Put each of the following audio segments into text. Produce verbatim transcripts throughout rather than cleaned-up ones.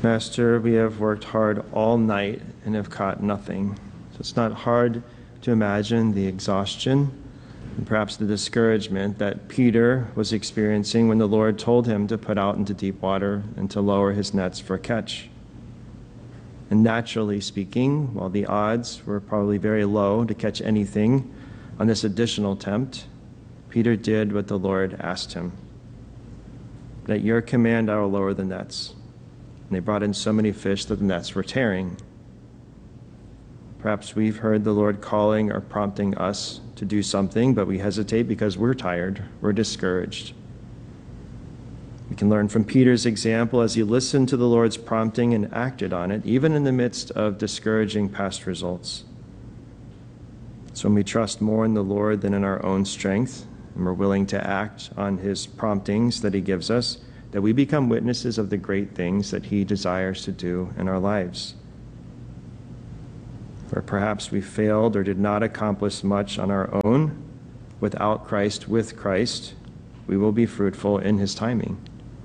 Master, we have worked hard all night and have caught nothing. So it's not hard to imagine the exhaustion and perhaps the discouragement that Peter was experiencing when the Lord told him to put out into deep water and to lower his nets for a catch. And naturally speaking, while the odds were probably very low to catch anything on this additional attempt, Peter did what the Lord asked him. At your command, I will lower the nets. And they brought in so many fish that the nets were tearing. Perhaps we've heard the Lord calling or prompting us to do something, but we hesitate because we're tired, we're discouraged. We can learn from Peter's example as he listened to the Lord's prompting and acted on it, even in the midst of discouraging past results. So when we trust more in the Lord than in our own strength, and we're willing to act on his promptings that he gives us, that we become witnesses of the great things that he desires to do in our lives. Where perhaps we failed or did not accomplish much on our own, without Christ, with Christ, we will be fruitful in his timing.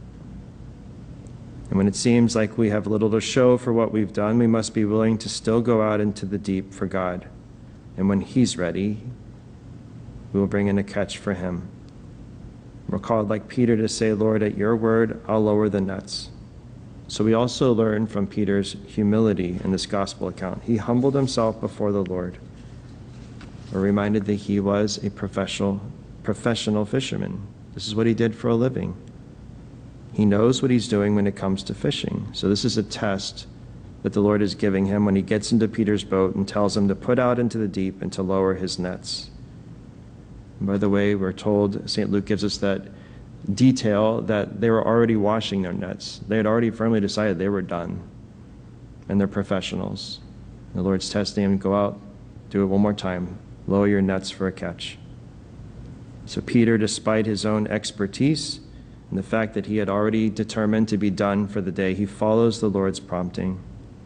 And when it seems like we have little to show for what we've done, we must be willing to still go out into the deep for God. And when he's ready, we will bring in a catch for him. We're called, like Peter, to say, Lord, at your word, I'll lower the nets. So we also learn from Peter's humility in this gospel account. He humbled himself before the Lord. We're reminded that he was a professional, professional fisherman. This is what he did for a living. He knows what he's doing when it comes to fishing. So this is a test that the Lord is giving him when he gets into Peter's boat and tells him to put out into the deep and to lower his nets. And by the way, we're told, Saint Luke gives us that detail that they were already washing their nets. They had already firmly decided they were done. And they're professionals. The Lord's testing them, go out, do it one more time. Lower your nets for a catch. So Peter, despite his own expertise and the fact that he had already determined to be done for the day, he follows the Lord's prompting.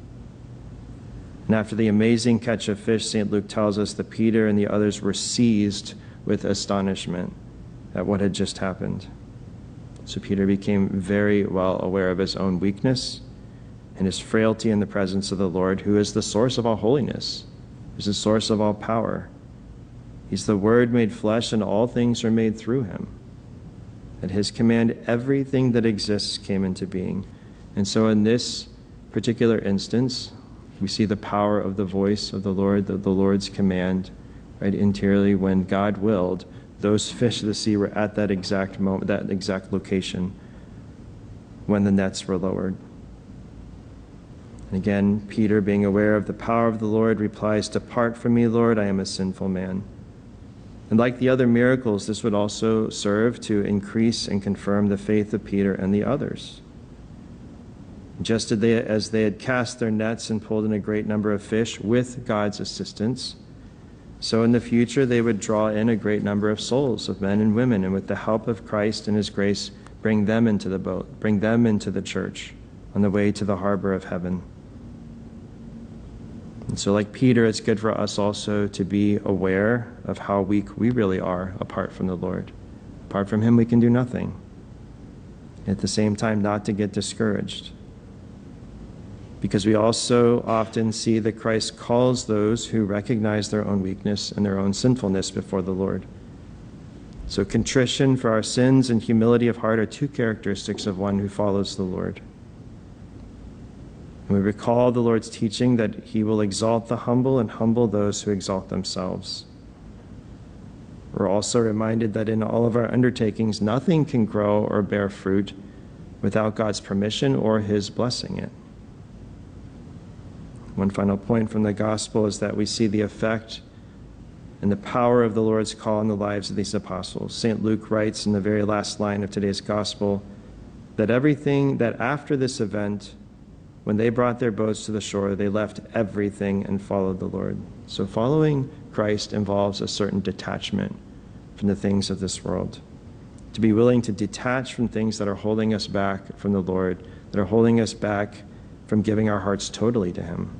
And after the amazing catch of fish, Saint Luke tells us that Peter and the others were seized with astonishment at what had just happened. So Peter became very well aware of his own weakness and his frailty in the presence of the Lord, who is the source of all holiness, is the source of all power. He's the Word made flesh, and all things are made through him. At his command, everything that exists came into being. And so in this particular instance, we see the power of the voice of the Lord, the, the Lord's command, right interiorly. When God willed, those fish of the sea were at that exact moment, that exact location when the nets were lowered. And again, Peter, being aware of the power of the Lord, replies, "Depart from me, Lord, I am a sinful man." And like the other miracles, this would also serve to increase and confirm the faith of Peter and the others. Just as they, as they had cast their nets and pulled in a great number of fish with God's assistance, so in the future they would draw in a great number of souls of men and women, and with the help of Christ and his grace, bring them into the boat, bring them into the church on the way to the harbor of heaven. And so like Peter, it's good for us also to be aware of how weak we really are apart from the Lord. Apart from him, we can do nothing. At the same time, not to get discouraged. Because we also often see that Christ calls those who recognize their own weakness and their own sinfulness before the Lord. So contrition for our sins and humility of heart are two characteristics of one who follows the Lord. And we recall the Lord's teaching that he will exalt the humble and humble those who exalt themselves. We're also reminded that in all of our undertakings, nothing can grow or bear fruit without God's permission or his blessing it. One final point from the gospel is that we see the effect and the power of the Lord's call in the lives of these apostles. Saint Luke writes in the very last line of today's gospel that everything, that after this event, when they brought their boats to the shore, they left everything and followed the Lord. So following Christ involves a certain detachment from the things of this world. To be willing to detach from things that are holding us back from the Lord, that are holding us back from giving our hearts totally to him.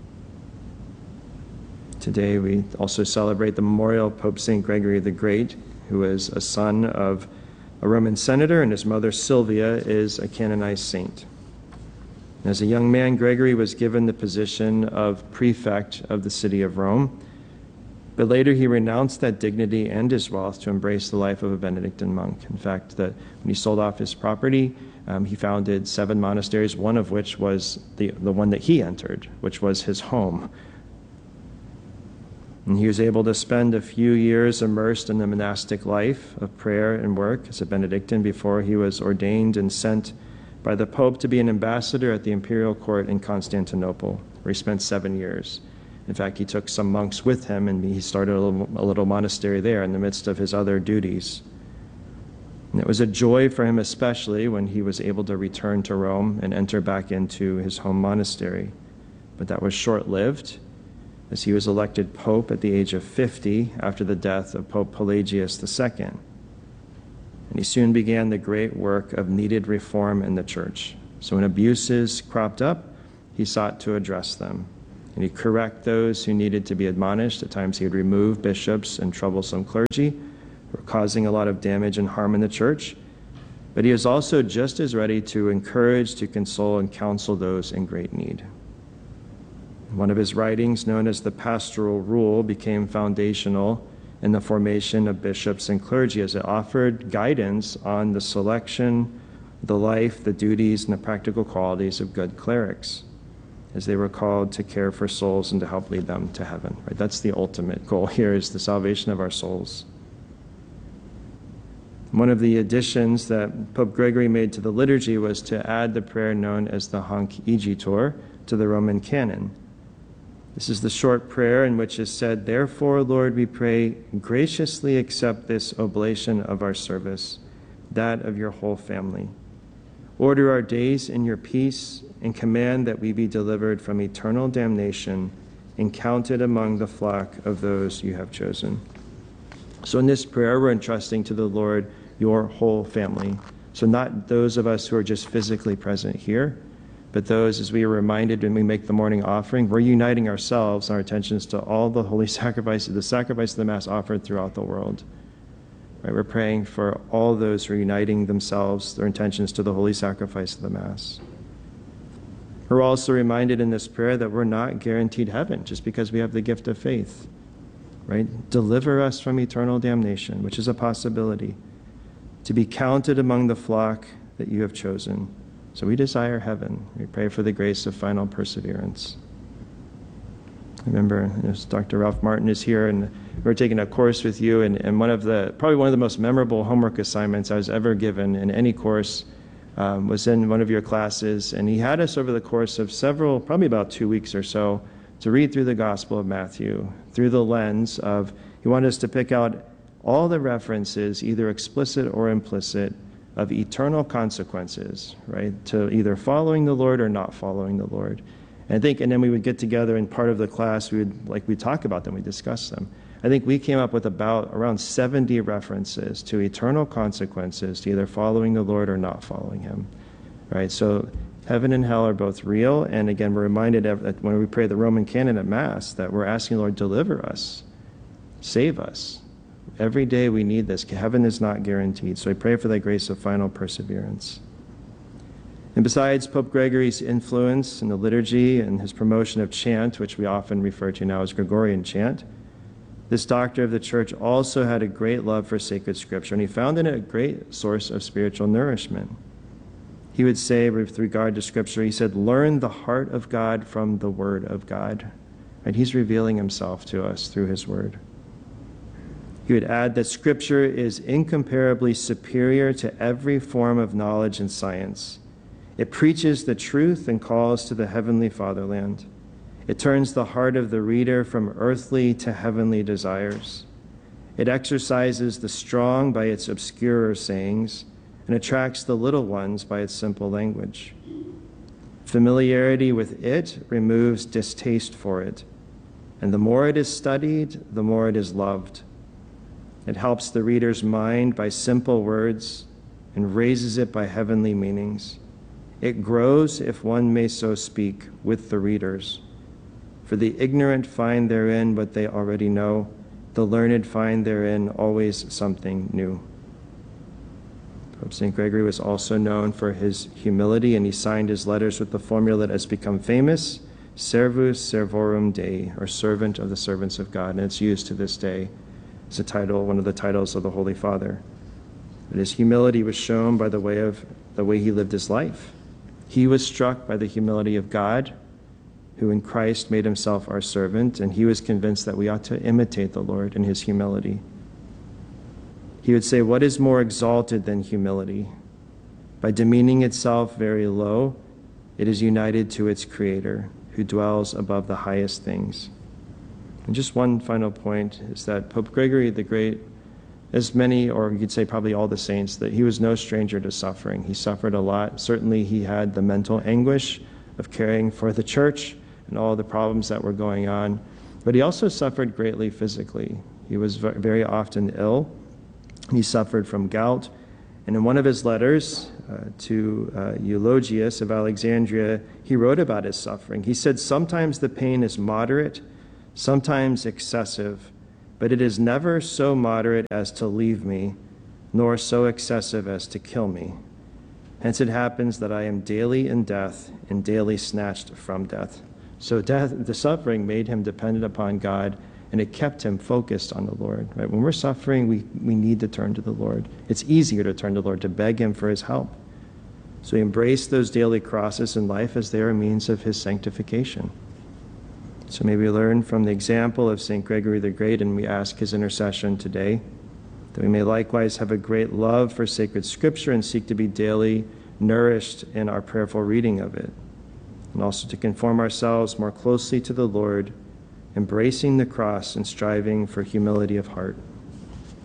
Today we also celebrate the memorial of Pope Saint Gregory the Great, who was a son of a Roman senator, and his mother Sylvia is a canonized saint. As a young man, Gregory was given the position of prefect of the city of Rome, but later he renounced that dignity and his wealth to embrace the life of a Benedictine monk. In fact, that when he sold off his property, um, he founded seven monasteries, one of which was the, the one that he entered, which was his home. And he was able to spend a few years immersed in the monastic life of prayer and work as a Benedictine before he was ordained and sent by the Pope to be an ambassador at the imperial court in Constantinople, where he spent seven years. In fact, he took some monks with him, and he started a little, a little monastery there in the midst of his other duties. And it was a joy for him, especially when he was able to return to Rome and enter back into his home monastery. But that was short-lived, as he was elected Pope at the age of fifty after the death of Pope Pelagius the Second. And he soon began the great work of needed reform in the church. So when abuses cropped up, he sought to address them. And he'd correct those who needed to be admonished. At times he would remove bishops and troublesome clergy who were causing a lot of damage and harm in the church. But he was also just as ready to encourage, to console, and counsel those in great need. One of his writings, known as the Pastoral Rule, became foundational in the formation of bishops and clergy, as it offered guidance on the selection, the life, the duties, and the practical qualities of good clerics, as they were called to care for souls and to help lead them to heaven. Right? That's the ultimate goal here, is the salvation of our souls. One of the additions that Pope Gregory made to the liturgy was to add the prayer known as the Hanc Igitur to the Roman canon. This is the short prayer in which is said, "Therefore, Lord, we pray, graciously accept this oblation of our service, that of your whole family. Order our days in your peace, and command that we be delivered from eternal damnation and counted among the flock of those you have chosen." So in this prayer, we're entrusting to the Lord your whole family. So not those of us who are just physically present here, but those, as we are reminded when we make the morning offering, we're uniting ourselves, our attentions to all the holy sacrifices, the sacrifice of the Mass offered throughout the world. Right? We're praying for all those who are uniting themselves, their intentions to the holy sacrifice of the Mass. We're also reminded in this prayer that we're not guaranteed heaven just because we have the gift of faith. Right? Deliver us from eternal damnation, which is a possibility, to be counted among the flock that you have chosen. So we desire heaven. We pray for the grace of final perseverance. I remember Doctor Ralph Martin is here, and we were taking a course with you, and, and one of the, probably one of the most memorable homework assignments I was ever given in any course um, was in one of your classes, and he had us over the course of several, probably about two weeks or so, to read through the Gospel of Matthew through the lens of, he wanted us to pick out all the references, either explicit or implicit, of eternal consequences, right? To either following the Lord or not following the Lord. And I think, and then we would get together in part of the class, we would, like, we talk about them, we discuss them. I think we came up with about around seventy references to eternal consequences to either following the Lord or not following him, right? So heaven and hell are both real, and again, we're reminded of, that when we pray the Roman canon at Mass, that we're asking the Lord, deliver us, save us. Every day we need this. Heaven is not guaranteed. So I pray for that grace of final perseverance. And besides Pope Gregory's influence in the liturgy and his promotion of chant, which we often refer to now as Gregorian chant, this doctor of the Church also had a great love for sacred scripture, and he found in it a great source of spiritual nourishment. He would say, with regard to scripture, he said, learn the heart of God from the word of God. And he's revealing himself to us through his word. He would add that Scripture is incomparably superior to every form of knowledge and science. It preaches the truth and calls to the heavenly fatherland. It turns the heart of the reader from earthly to heavenly desires. It exercises the strong by its obscurer sayings and attracts the little ones by its simple language. Familiarity with it removes distaste for it, and the more it is studied, the more it is loved. It helps the reader's mind by simple words and raises it by heavenly meanings. It grows, if one may so speak, with the readers. For the ignorant find therein what they already know. The learned find therein always something new. Pope Saint Gregory was also known for his humility, and he signed his letters with the formula that has become famous, Servus Servorum Dei, or servant of the servants of God, and it's used to this day as a title, one of the titles of the Holy Father. But his humility was shown by the way of the way he lived his life. He was struck by the humility of God, who in Christ made himself our servant, and he was convinced that we ought to imitate the Lord in his humility. He would say, what is more exalted than humility? By demeaning itself very low, it is united to its Creator, who dwells above the highest things. And just one final point is that Pope Gregory the Great, as many, or you'd say probably all the saints, that he was no stranger to suffering. He suffered a lot. Certainly he had the mental anguish of caring for the church and all the problems that were going on. But he also suffered greatly physically. He was very often ill. He suffered from gout. And in one of his letters uh, to uh, Eulogius of Alexandria, he wrote about his suffering. He said, sometimes the pain is moderate, sometimes excessive, but it is never so moderate as to leave me, nor so excessive as to kill me. Hence it happens that I am daily in death and daily snatched from death. So death, the suffering made him dependent upon God, and it kept him focused on the Lord. Right? When we're suffering, we, we need to turn to the Lord. It's easier to turn to the Lord, to beg him for his help. So he embraced those daily crosses in life as they are a means of his sanctification. So may we learn from the example of Saint Gregory the Great, and we ask his intercession today, that we may likewise have a great love for sacred Scripture and seek to be daily nourished in our prayerful reading of it, and also to conform ourselves more closely to the Lord, embracing the cross and striving for humility of heart.